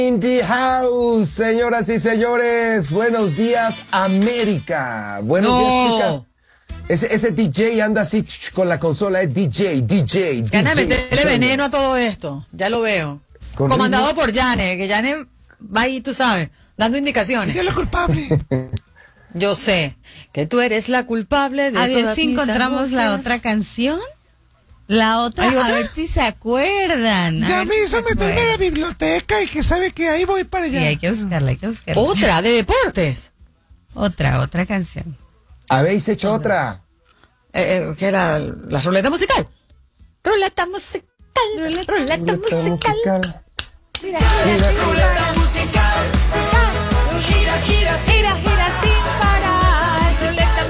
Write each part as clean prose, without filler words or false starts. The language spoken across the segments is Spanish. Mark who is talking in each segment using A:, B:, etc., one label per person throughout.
A: In the house, señoras y señores, buenos días, América. Buenos días, chicas. Ese DJ anda así con la consola, es DJ.
B: Yane, meterle veneno a todo esto, ya lo veo. Comandado ritmo por Yane, que Yane va ahí, tú sabes, dando indicaciones.
C: ¿Quién es la culpable?
B: Yo sé que tú eres la culpable de
D: a
B: todas
D: ver si encontramos la otra canción. La otra, a ver si se acuerdan.
C: Ya me hizo meterme a la biblioteca y que sabe que ahí voy para allá.
D: Y hay que buscarla.
B: ¿Otra de deportes?
D: Otra canción.
A: ¿Habéis hecho otra?
B: ¿Qué era? ¿La ruleta musical? Ruleta musical. Ruleta musical. Mira, ruleta musical. Gira sin parar. Ruleta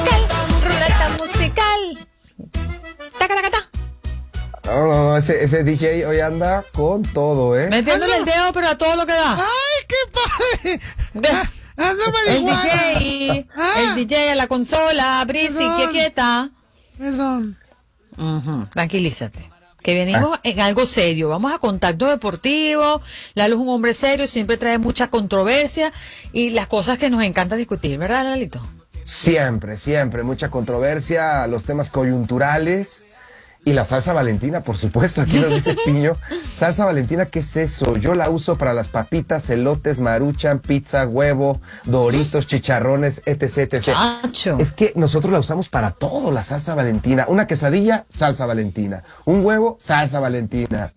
B: musical. Tacatacata.
A: No, ese DJ hoy anda con todo, ¿eh?
B: Metiéndole el dedo, pero a todo lo que da.
C: ¡Ay, qué padre! Anda marihuana.
B: El DJ a la consola, Brisi, quieta.
C: Perdón.
B: Tranquilízate. Que venimos en algo serio. Vamos a contacto deportivo. Lalo es un hombre serio, siempre trae mucha controversia y las cosas que nos encanta discutir, ¿verdad, Lalito?
A: Siempre, mucha controversia, los temas coyunturales y la salsa Valentina, por supuesto, aquí lo dice Piño. Salsa Valentina, ¿qué es eso? Yo la uso para las papitas, elotes, maruchan, pizza, huevo, doritos, chicharrones, etc.
B: Chacho.
A: Es que nosotros la usamos para todo, la salsa Valentina. Una quesadilla, salsa Valentina. Un huevo, salsa Valentina.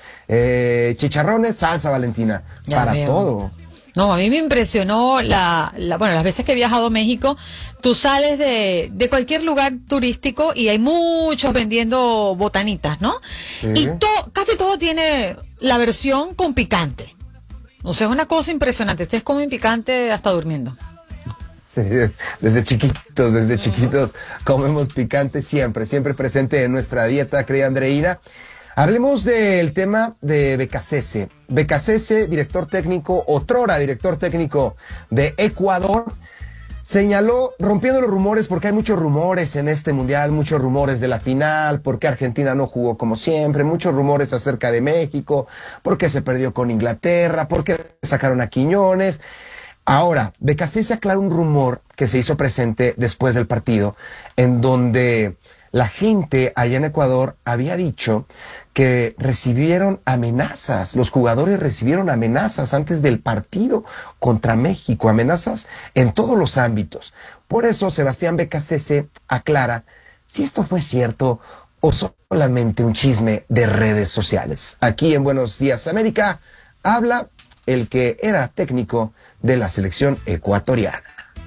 A: Chicharrones, salsa Valentina.
B: Ya
A: para
B: veo.
A: todo.
B: No, a mí me impresionó bueno, las veces que he viajado a México, tú sales de cualquier lugar turístico y hay muchos vendiendo botanitas, ¿no?
A: Sí.
B: Y casi todo tiene la versión con picante. O sea, es una cosa impresionante. Ustedes comen picante hasta durmiendo.
A: Sí, desde chiquitos comemos picante siempre presente en nuestra dieta, querida Andreina. Hablemos del tema de Becasese. Becasese, director técnico, otrora director técnico de Ecuador, señaló, rompiendo los rumores, porque hay muchos rumores en este mundial, muchos rumores de la final, porque Argentina no jugó como siempre, muchos rumores acerca de México, porque se perdió con Inglaterra, porque sacaron a Quiñones. Ahora, Becasese aclaró un rumor que se hizo presente después del partido, en donde la gente allá en Ecuador había dicho que recibieron amenazas, los jugadores recibieron amenazas antes del partido contra México, amenazas en todos los ámbitos. Por eso Sebastián Becasese aclara si esto fue cierto o solamente un chisme de redes sociales. Aquí en Buenos Días América habla el que era técnico de la selección ecuatoriana.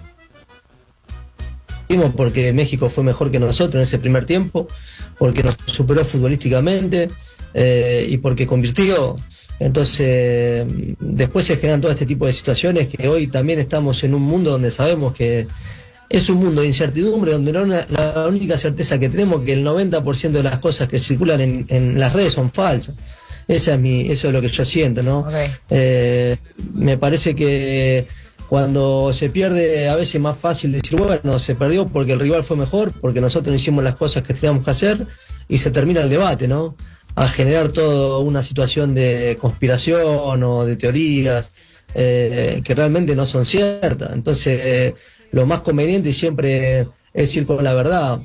E: Porque México fue mejor que nosotros en ese primer tiempo, porque nos superó futbolísticamente y porque convirtió. Entonces después se generan todo este tipo de situaciones que hoy también estamos en un mundo donde sabemos que es un mundo de incertidumbre, donde la única certeza que tenemos es que el 90% de las cosas que circulan en las redes son falsas. Eso es lo que yo siento, ¿no?
B: Okay.
E: Me parece que cuando se pierde, a veces es más fácil decir, bueno, se perdió porque el rival fue mejor, porque nosotros no hicimos las cosas que teníamos que hacer, y se termina el debate, ¿no? A generar toda una situación de conspiración o de teorías que realmente no son ciertas. Entonces, lo más conveniente siempre es ir con la verdad.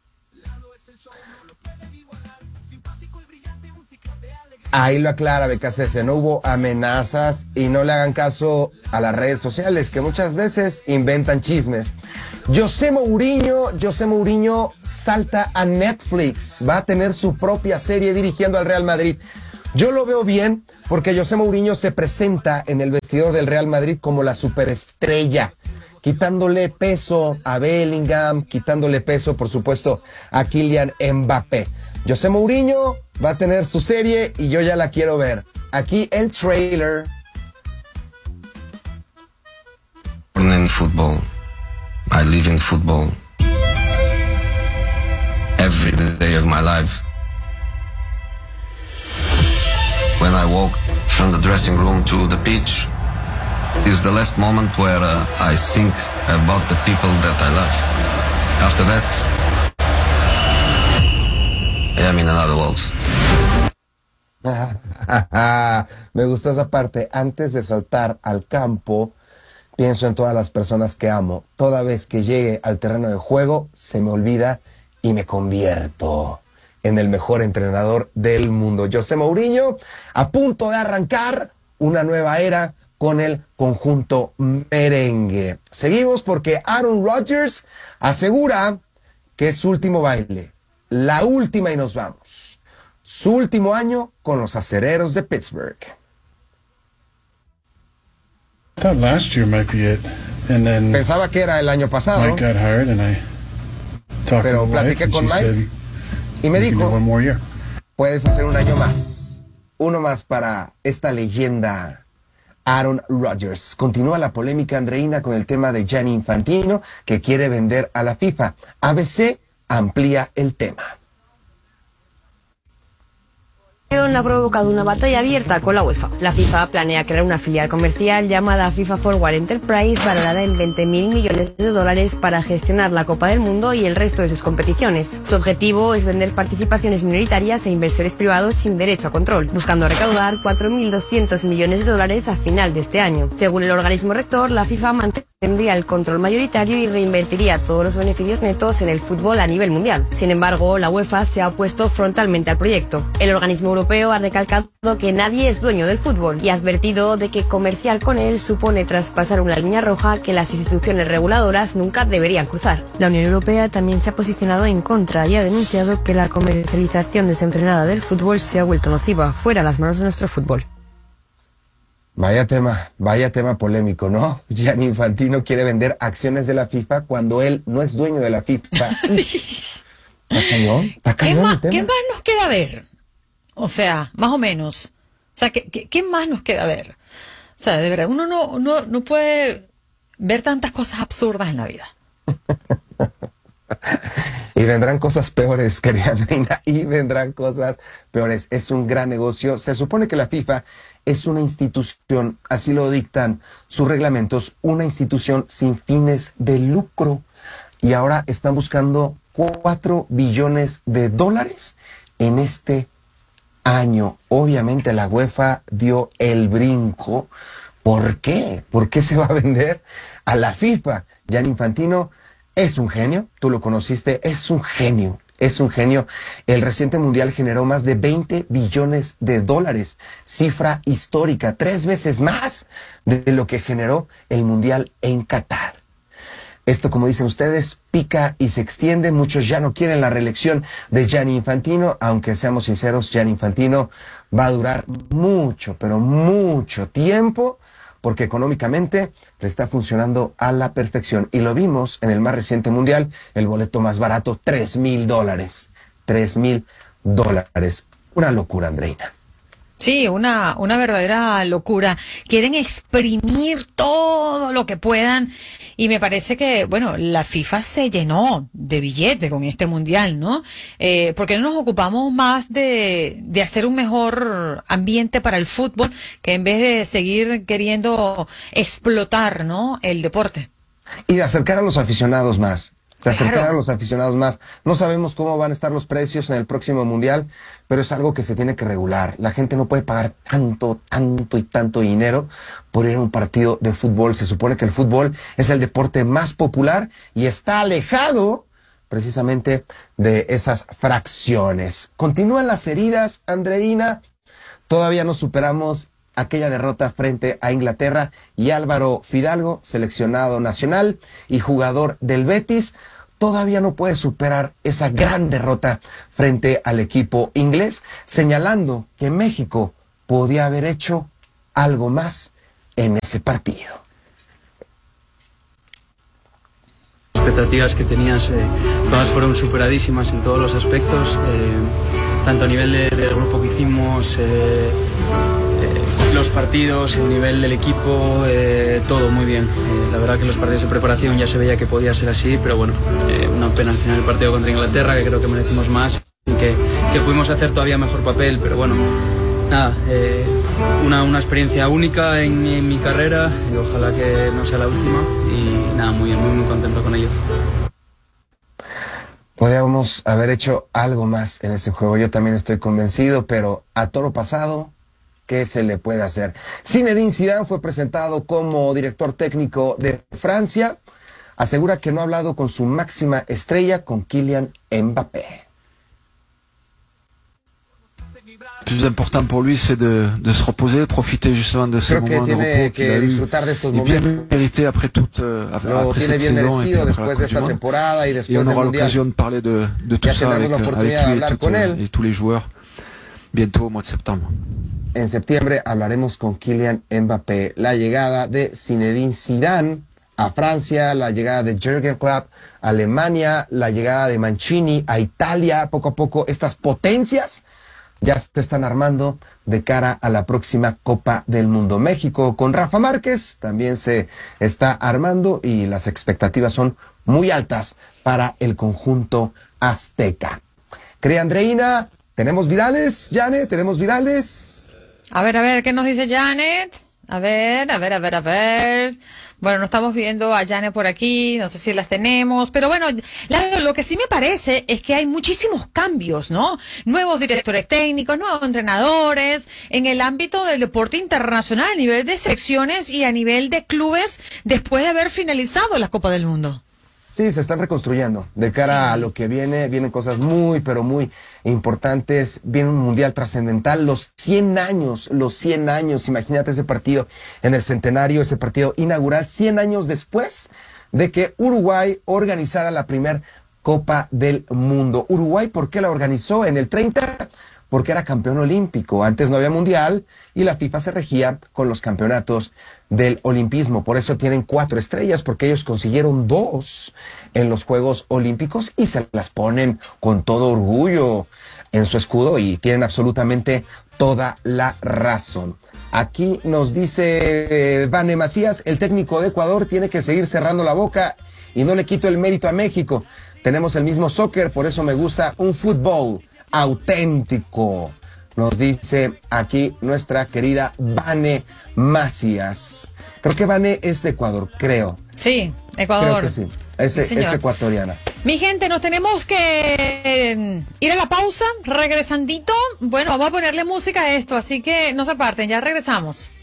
A: Ahí lo aclara Becasese, no hubo amenazas y no le hagan caso a las redes sociales que muchas veces inventan chismes. José Mourinho salta a Netflix, va a tener su propia serie dirigiendo al Real Madrid. Yo lo veo bien porque José Mourinho se presenta en el vestidor del Real Madrid como la superestrella, quitándole peso a Bellingham, quitándole peso, por supuesto, a Kylian Mbappé. José Mourinho va a tener su serie y yo ya la quiero ver. Aquí el trailer.
F: Born in football. I live in football. Every day of my life. When I walk from the dressing room to the pitch, is the last moment where I think about the people that I love. After that, I am in another world.
A: Me gustó esa parte. Antes de saltar al campo, pienso en todas las personas que amo. Toda vez que llegue al terreno de juego, se me olvida y me convierto en el mejor entrenador del mundo. José Mourinho, a punto de arrancar una nueva era con el conjunto merengue. Seguimos porque Aaron Rodgers asegura que es su último baile, la última y nos vamos. Su último año con los Acereros de Pittsburgh.
G: I thought last year might be it, and then
A: Pensaba que era el año pasado,
G: Mike got hired, and I talked
A: pero
G: to my wife,
A: platiqué
G: and
A: con
G: she
A: Mike
G: said,
A: y me
G: "You can do
A: dijo,
G: one more year."
A: puedes hacer un año más, uno más para esta leyenda Aaron Rodgers. Continúa la polémica, Andreina, con el tema de Gianni Infantino, que quiere vender a la FIFA. ABC amplía el tema.
H: Ha provocado una batalla abierta con la UEFA. La FIFA planea crear una filial comercial llamada FIFA Forward Enterprise, valorada en 20.000 millones de dólares, para gestionar la Copa del Mundo y el resto de sus competiciones. Su objetivo es vender participaciones minoritarias a inversores privados sin derecho a control, buscando recaudar 4.200 millones de dólares a final de este año. Según el organismo rector, la FIFA mantendría el control mayoritario y reinvertiría todos los beneficios netos en el fútbol a nivel mundial. Sin embargo, la UEFA se ha opuesto frontalmente al proyecto. El organismo europeo ha recalcado que nadie es dueño del fútbol y ha advertido de que comerciar con él supone traspasar una línea roja que las instituciones reguladoras nunca deberían cruzar. La Unión Europea también se ha posicionado en contra y ha denunciado que la comercialización desenfrenada del fútbol se ha vuelto nociva, fuera las manos de nuestro fútbol.
A: Vaya tema polémico, ¿no? Gianni Infantino quiere vender acciones de la FIFA cuando él no es dueño de la FIFA. Está cañón el tema.
B: ¿Qué más nos queda ver? O sea, más o menos. O sea, ¿qué más nos queda ver? O sea, de verdad, uno no puede ver tantas cosas absurdas en la vida.
A: Y vendrán cosas peores, querida Reina, y vendrán cosas peores. Es un gran negocio. Se supone que la FIFA es una institución, así lo dictan sus reglamentos, una institución sin fines de lucro. Y ahora están buscando 4 billones de dólares en este año. Obviamente la UEFA dio el brinco. ¿Por qué? ¿Por qué se va a vender a la FIFA? Gianni Infantino es un genio, tú lo conociste, es un genio. El reciente mundial generó más de 20 billones de dólares, cifra histórica, 3 veces más de lo que generó el mundial en Qatar. Esto, como dicen ustedes, pica y se extiende. Muchos ya no quieren la reelección de Gianni Infantino, aunque seamos sinceros, Gianni Infantino va a durar mucho, pero mucho tiempo, porque económicamente le está funcionando a la perfección. Y lo vimos en el más reciente mundial, el boleto más barato, $3,000. $3,000. Una locura, Andreina.
B: Sí, una verdadera locura. Quieren exprimir todo lo que puedan y me parece que, bueno, la FIFA se llenó de billete con este mundial, ¿no? ¿Por qué no nos ocupamos más de hacer un mejor ambiente para el fútbol que en vez de seguir queriendo explotar, ¿no?, el deporte?
A: Y de acercar a los aficionados más. No sabemos cómo van a estar los precios en el próximo mundial, pero es algo que se tiene que regular. La gente no puede pagar tanto dinero por ir a un partido de fútbol. Se supone que el fútbol es el deporte más popular y está alejado precisamente de esas fracciones. Continúan las heridas, Andreina. Todavía no superamos aquella derrota frente a Inglaterra, y Álvaro Fidalgo, seleccionado nacional y jugador del Betis, todavía no puede superar esa gran derrota frente al equipo inglés, señalando que México podía haber hecho algo más en ese partido.
I: Las expectativas que tenías todas fueron superadísimas en todos los aspectos, tanto a nivel del grupo que hicimos, los partidos, el nivel del equipo, todo muy bien. La verdad que los partidos de preparación ya se veía que podía ser así, pero bueno, una pena al final el partido contra Inglaterra, que creo que merecimos más y que pudimos hacer todavía mejor papel, pero bueno, nada, una experiencia única en mi carrera y ojalá que no sea la última y nada, muy contento con ello.
A: Podríamos haber hecho algo más en ese juego. Yo también estoy convencido, pero a toro pasado, ¿qué se le puede hacer? Zinedine Zidane fue presentado como director técnico de Francia. Asegura que no ha hablado con su máxima estrella, con Kylian Mbappé.
J: Le plus important pour lui, c'est de se reposer, profiter justement de ces moments de repos qu'il a eu et bien mérité après cette saison et puis après la Coupe du Monde. Et on aura l'occasion de parler de tout ça avec lui et tous les joueurs bientôt au mois de septembre.
A: En septiembre hablaremos con Kylian Mbappé. La llegada de Zinedine Zidane a Francia, la llegada de Jürgen Klopp a Alemania, la llegada de Mancini a Italia, poco a poco estas potencias ya se están armando de cara a la próxima Copa del Mundo. México con Rafa Márquez también se está armando y las expectativas son muy altas para el conjunto azteca. Querida Andreina, ¿tenemos virales, Janet? ¿Tenemos virales?
B: A ver, ¿qué nos dice Janet? A ver. Bueno, no estamos viendo a Janet por aquí, no sé si las tenemos, pero bueno, lo que sí me parece es que hay muchísimos cambios, ¿no? Nuevos directores técnicos, nuevos entrenadores, en el ámbito del deporte internacional, a nivel de secciones y a nivel de clubes, después de haber finalizado la Copa del Mundo.
A: Sí, se están reconstruyendo. De cara a lo que vienen cosas muy, pero muy importantes. Viene un mundial trascendental, los 100 años, imagínate ese partido en el centenario, ese partido inaugural, 100 años después de que Uruguay organizara la primer Copa del Mundo. Uruguay, ¿por qué la organizó? En el 30, porque era campeón olímpico. Antes no había mundial y la FIFA se regía con los campeonatos del olimpismo. Por eso tienen 4 estrellas, porque ellos consiguieron 2 en los Juegos Olímpicos y se las ponen con todo orgullo en su escudo y tienen absolutamente toda la razón. Aquí nos dice Vane Macías, el técnico de Ecuador tiene que seguir cerrando la boca y no le quito el mérito a México. Tenemos el mismo soccer, por eso me gusta un fútbol auténtico. Nos dice aquí nuestra querida Vane Macías. Creo que Vane es de Ecuador, creo.
B: Sí, Ecuador.
A: Creo que sí. Es ecuatoriana.
B: Mi gente, nos tenemos que ir a la pausa, regresandito. Bueno, vamos a ponerle música a esto, así que no se aparten, ya regresamos.